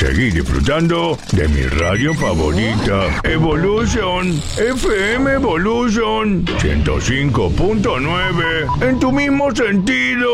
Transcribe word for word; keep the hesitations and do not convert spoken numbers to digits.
Seguí disfrutando de mi radio favorita, Evolution, F M Evolution ciento cinco punto nueve, en tu mismo sentido.